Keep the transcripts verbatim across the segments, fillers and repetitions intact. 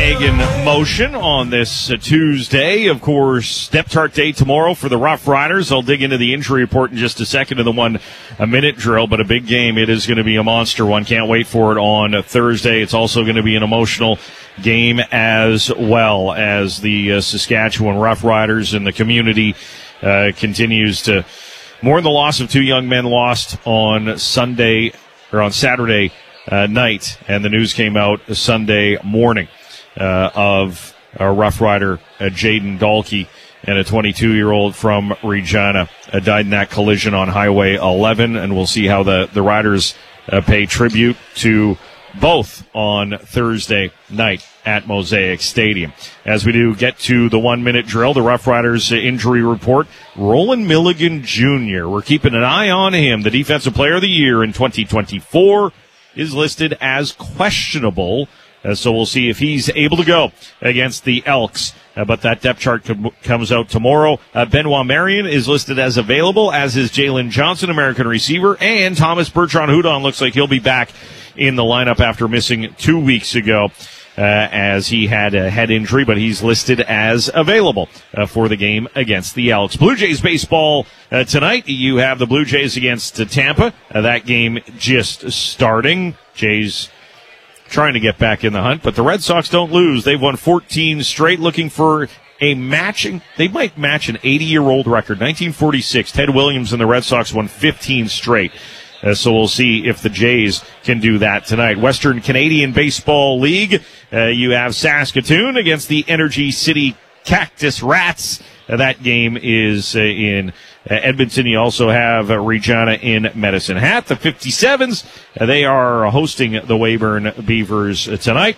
egg in motion on this uh, Tuesday. Of course, depth chart day tomorrow for the Rough Riders. I'll dig into the injury report in just a second in the one-minute drill, but a big game. It is going to be a monster one. Can't wait for it on Thursday. It's also going to be an emotional game as well as the uh, Saskatchewan Rough Riders and the community uh, continues to mourn the loss of two young men lost on Sunday or on Saturday Uh, night, and the news came out Sunday morning uh, of a Rough Rider, uh, Jaden Dahlke, and a twenty-two-year-old from Regina uh, died in that collision on Highway eleven, and we'll see how the, the Riders uh, pay tribute to both on Thursday night at Mosaic Stadium. As we do get to the one-minute drill, the Rough Riders uh, injury report, Roland Milligan Junior We're keeping an eye on him. The Defensive Player of the Year in twenty twenty-four is listed as questionable, uh, so we'll see if he's able to go against the Elks. Uh, but that depth chart com- comes out tomorrow. Uh, Benoit Marion is listed as available, as is Jalen Johnson, American receiver, and Thomas Bertrand-Hudon looks like he'll be back in the lineup after missing two weeks ago. Uh, as he had a head injury, but he's listed as available uh, for the game against the Elks. Blue Jays baseball uh, tonight. You have the Blue Jays against uh, Tampa. Uh, that game just starting. Jays trying to get back in the hunt, but the Red Sox don't lose. They've won fourteen straight, looking for a matching. They might match an eighty-year-old record. nineteen forty-six, Ted Williams and the Red Sox won fifteen straight. Uh, so we'll see if the Jays can do that tonight. Western Canadian Baseball League, uh, you have Saskatoon against the Energy City Cactus Rats. Uh, that game is uh, in uh, Edmonton. You also have uh, Regina in Medicine Hat. The fifty-sevens, uh, they are hosting the Weyburn Beavers uh, tonight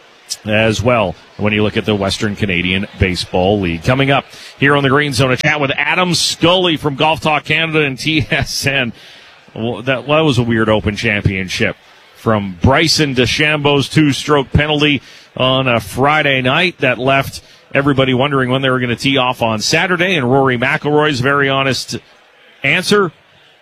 as well when you look at the Western Canadian Baseball League. Coming up here on the Green Zone, a chat with Adam Scully from Golf Talk Canada and T S N. Well, that, that was a weird Open Championship. From Bryson DeChambeau's two-stroke penalty on a Friday night that left everybody wondering when they were going to tee off on Saturday, and Rory McIlroy's very honest answer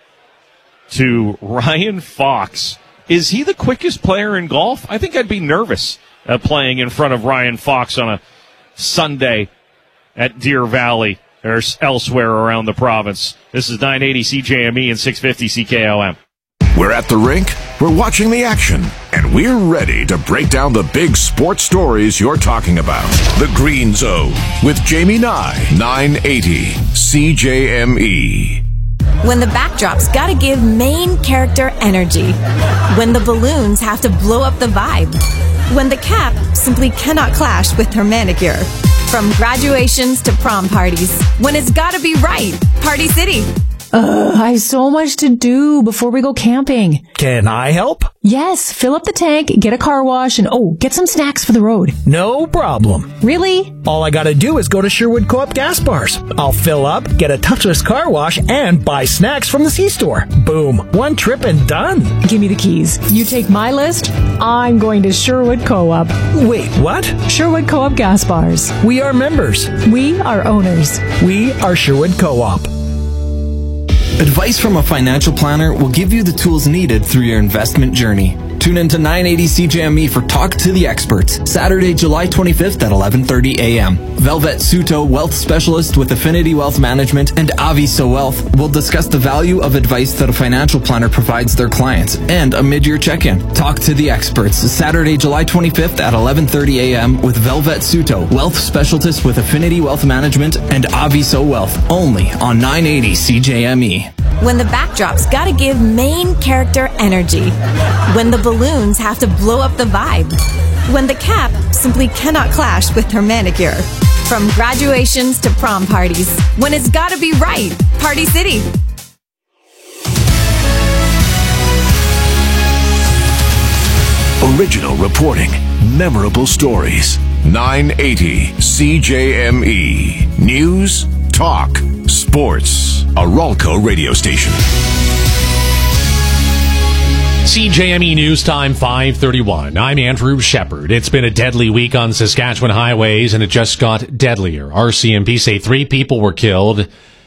to Ryan Fox. Is he the quickest player in golf? I think I'd be nervous uh, playing in front of Ryan Fox on a Sunday at Deer Valley or elsewhere around the province. This is nine eighty C J M E and six fifty C K O M. We're at the rink, we're watching the action, and we're ready to break down the big sports stories you're talking about. The Green Zone with Jamie Nye, nine eighty C J M E. When the backdrop's gotta give main character energy. When the balloons have to blow up the vibe. When the cap simply cannot clash with her manicure. From graduations to prom parties, when it's gotta be right, Party City. Ugh, I have so much to do before we go camping. Can I help? Yes, fill up the tank, get a car wash, and oh, get some snacks for the road. No problem. Really? All I gotta do is go to Sherwood Co-op gas bars. I'll fill up, get a touchless car wash, and buy snacks from the C-store. Boom. One trip and done. Give me the keys. You take my list, I'm going to Sherwood Co-op. Wait, what? Sherwood Co-op gas bars. We are members. We are owners. We are Sherwood Co-op. Advice from a financial planner will give you the tools needed through your investment journey. Tune into nine eighty C J M E for Talk to the Experts, Saturday, July twenty-fifth at eleven thirty a.m. Velvet Suto, wealth specialist with Affinity Wealth Management, and Aviso Wealth will discuss the value of advice that a financial planner provides their clients and a mid-year check-in. Talk to the Experts, Saturday, July twenty-fifth at eleven thirty a.m. with Velvet Suto, wealth specialist with Affinity Wealth Management, and Aviso Wealth, only on nine eighty C J M E. When the backdrop's gotta give main character energy. When the balloons have to blow up the vibe. When the cap simply cannot clash with her manicure. From graduations to prom parties, when it's gotta be right, Party City. Original reporting, memorable stories. nine eighty C J M E. News, talk, sports. A Ralco radio station. C J M E News Time five thirty-one. I'm Andrew Shepard. It's been a deadly week on Saskatchewan highways, and it just got deadlier. R C M P say three people were killed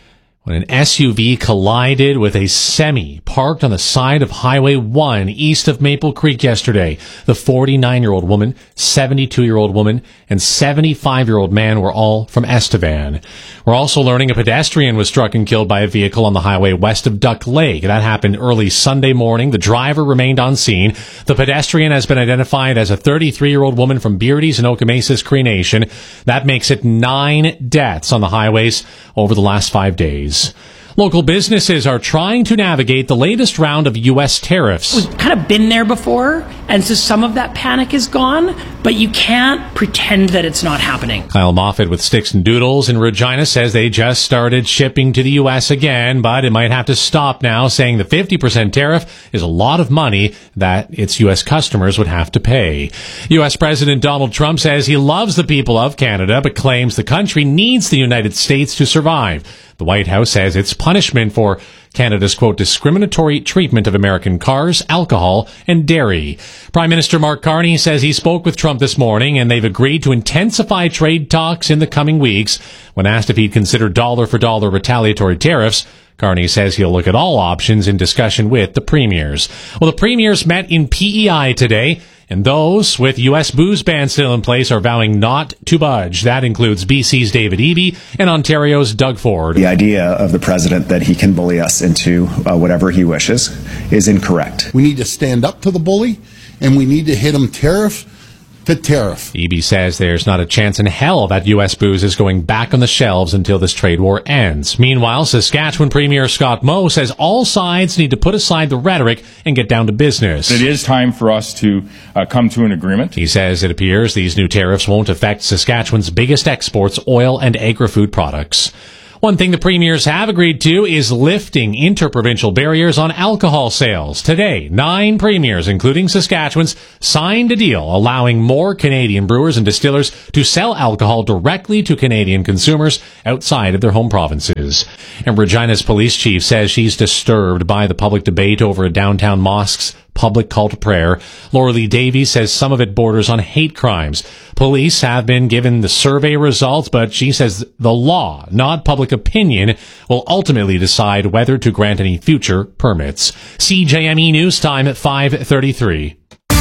when an S U V collided with a semi parked on the side of Highway one east of Maple Creek yesterday. The forty-nine-year-old woman, seventy-two-year-old woman, and seventy-five-year-old man were all from Estevan. We're also learning a pedestrian was struck and killed by a vehicle on the highway west of Duck Lake. That happened early Sunday morning. The driver remained on scene. The pedestrian has been identified as a thirty-three-year-old woman from Beardy's in Okemesas Cree Nation. That makes it nine deaths on the highways over the last five days. Local businesses are trying to navigate the latest round of U S tariffs. We've kind of been there before, and so some of that panic is gone, but you can't pretend that it's not happening. Kyle Moffat with Sticks and Doodles in Regina says they just started shipping to the U S again, but it might have to stop now, saying the fifty percent tariff is a lot of money that its U S customers would have to pay. U S President Donald Trump says he loves the people of Canada, but claims the country needs the United States to survive. The White House says it's punishment for Canada's, quote, discriminatory treatment of American cars, alcohol, and dairy. Prime Minister Mark Carney says he spoke with Trump this morning and they've agreed to intensify trade talks in the coming weeks. When asked if he'd consider dollar-for-dollar retaliatory tariffs, Carney says he'll look at all options in discussion with the premiers. Well, the premiers met in P E I today, and those with U S booze ban still in place are vowing not to budge. That includes B C's David Eby and Ontario's Doug Ford. The idea of the president that he can bully us into uh, whatever he wishes is incorrect. We need to stand up to the bully, and we need to hit him tariff to tariff. Eby says there's not a chance in hell that U S booze is going back on the shelves until this trade war ends. Meanwhile, Saskatchewan Premier Scott Moe says all sides need to put aside the rhetoric and get down to business. It is time for us to uh, come to an agreement. He says it appears these new tariffs won't affect Saskatchewan's biggest exports, oil and agri-food products. One thing the premiers have agreed to is lifting interprovincial barriers on alcohol sales. Today, nine premiers, including Saskatchewan's, signed a deal allowing more Canadian brewers and distillers to sell alcohol directly to Canadian consumers outside of their home provinces. And Regina's police chief says she's disturbed by the public debate over a downtown mosque's public call to prayer. Laura Lee Davies says some of it borders on hate crimes. Police have been given the survey results, but she says the law, not public opinion, will ultimately decide whether to grant any future permits. C J M E News Time at five thirty-three.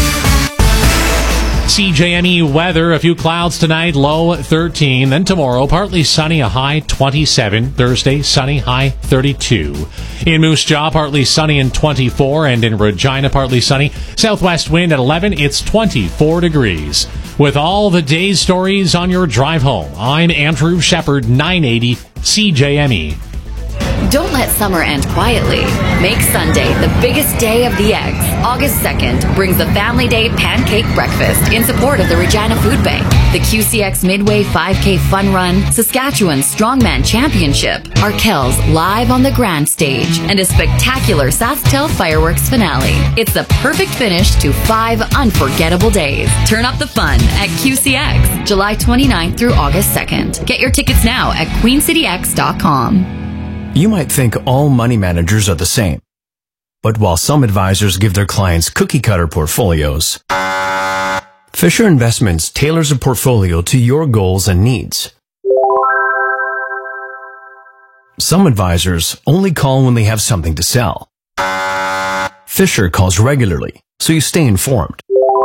C J M E weather, a few clouds tonight, low thirteen. Then tomorrow, partly sunny, a high twenty-seven. Thursday, sunny, high thirty-two. In Moose Jaw, partly sunny and twenty-four. And in Regina, partly sunny. Southwest wind at eleven. It's twenty-four degrees. With all the day's stories on your drive home, I'm Andrew Shepard, nine eighty C J M E. Don't let summer end quietly. Make Sunday the biggest day of the eggs. August second brings the Family Day Pancake Breakfast in support of the Regina Food Bank, the Q C X Midway five K Fun Run, Saskatchewan Strongman Championship, Arkells live on the Grand Stage, and a spectacular Sasktel Fireworks finale. It's the perfect finish to five unforgettable days. Turn up the fun at Q C X, July twenty-ninth through August second. Get your tickets now at queen city x dot com. You might think all money managers are the same. But while some advisors give their clients cookie-cutter portfolios, Fisher Investments tailors a portfolio to your goals and needs. Some advisors only call when they have something to sell. Fisher calls regularly, so you stay informed.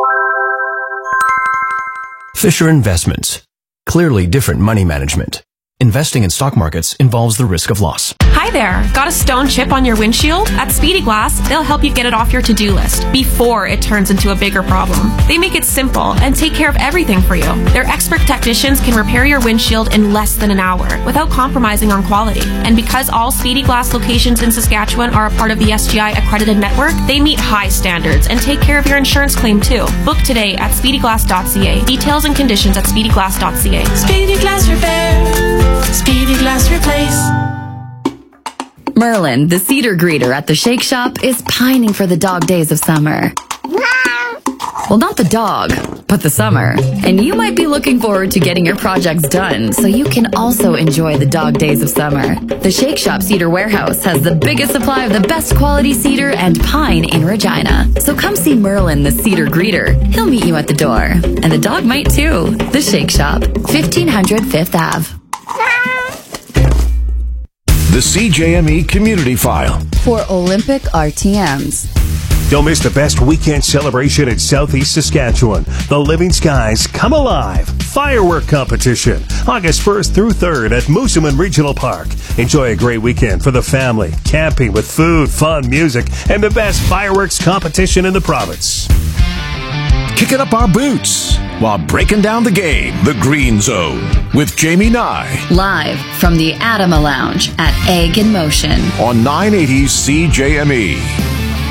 Fisher Investments. Clearly different money management. Investing in stock markets involves the risk of loss. Hi there. Got a stone chip on your windshield? At Speedy Glass, they'll help you get it off your to-do list before it turns into a bigger problem. They make it simple and take care of everything for you. Their expert technicians can repair your windshield in less than an hour without compromising on quality. And because all Speedy Glass locations in Saskatchewan are a part of the S G I accredited network, they meet high standards and take care of your insurance claim too. Book today at speedy glass dot c a. Details and conditions at speedy glass dot c a. Speedy Glass Repair. Speedy Glass Replace. Merlin, the cedar greeter at the Shake Shop, is pining for the dog days of summer. Well, not the dog, but the summer. And you might be looking forward to getting your projects done so you can also enjoy the dog days of summer. The Shake Shop Cedar Warehouse has the biggest supply of the best quality cedar and pine in Regina. So come see Merlin, the cedar greeter. He'll meet you at the door. And the dog might too. The Shake Shop, fifteen hundred Fifth Avenue. the C J M E Community File. For Olympic R T Ms. Don't miss the best weekend celebration in Southeast Saskatchewan. The Living Skies Come Alive Firework Competition, August first through third at Moosomin Regional Park. Enjoy a great weekend for the family, camping with food, fun, music, and the best fireworks competition in the province. Kicking up our boots while breaking down the game. The Green Zone with Jamie Nye. Live from the Adama Lounge at Egg in Motion. On nine eighty C J M E.